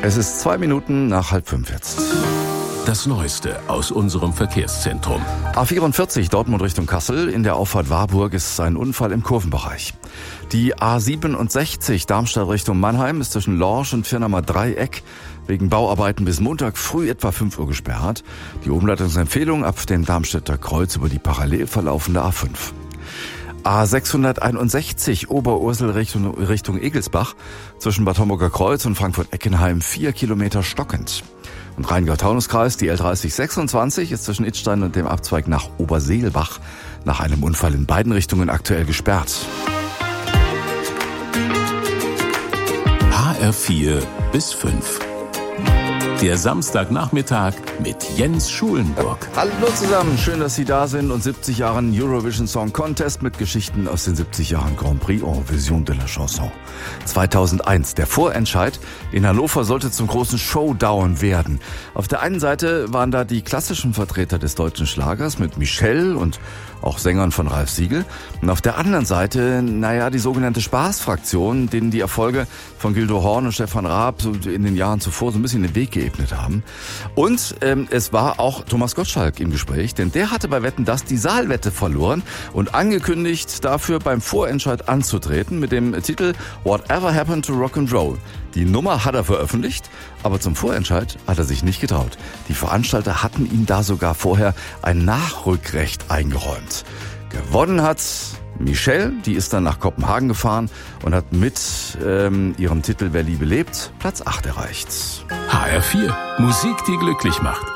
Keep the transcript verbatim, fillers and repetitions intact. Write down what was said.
Es ist zwei Minuten nach halb fünf jetzt. Das Neueste aus unserem Verkehrszentrum. A vierundvierzig Dortmund Richtung Kassel. In der Auffahrt Warburg ist ein Unfall im Kurvenbereich. Die A siebenundsechzig Darmstadt Richtung Mannheim ist zwischen Lorsch und Firnamer Dreieck wegen Bauarbeiten bis Montag früh etwa fünf Uhr gesperrt. Die Umleitungsempfehlung ab dem Darmstädter Kreuz über die parallel verlaufende A fünf. A sechshunderteinundsechzig Oberursel Richtung, Richtung Egelsbach zwischen Bad Homburger Kreuz und Frankfurt-Eckenheim vier Kilometer stockend. Und Rheingau-Taunus-Kreis, die L dreißig sechsundzwanzig ist zwischen Idstein und dem Abzweig nach Oberseelbach nach einem Unfall in beiden Richtungen aktuell gesperrt. H R vier bis fünf. Der Samstagnachmittag mit Jens Schulenburg. Hallo zusammen, schön, dass Sie da sind und siebzig Jahren Eurovision Song Contest mit Geschichten aus den siebzig Jahren Grand Prix en Vision de la Chanson. zweitausendeins, der Vorentscheid in Hannover sollte zum großen Showdown werden. Auf der einen Seite waren da die klassischen Vertreter des deutschen Schlagers mit Michelle und auch Sängern von Ralf Siegel. Und auf der anderen Seite, naja, die sogenannte Spaßfraktion, denen die Erfolge von Gildo Horn und Stefan Raab so in den Jahren zuvor so ein bisschen den Weg geebnet haben. Und ähm, es war auch Thomas Gottschalk im Gespräch, denn der hatte bei Wetten, dass die Saalwette verloren und angekündigt, dafür beim Vorentscheid anzutreten mit dem Titel Whatever Happened to Rock'n'Roll. Die Nummer hat er veröffentlicht, aber zum Vorentscheid hat er sich nicht getraut. Die Veranstalter hatten ihm da sogar vorher ein Nachrückrecht eingeräumt. Gewonnen hat Michelle, die ist dann nach Kopenhagen gefahren und hat mit ähm, ihrem Titel Wer Liebe lebt Platz acht erreicht. H R vier, Musik, die glücklich macht.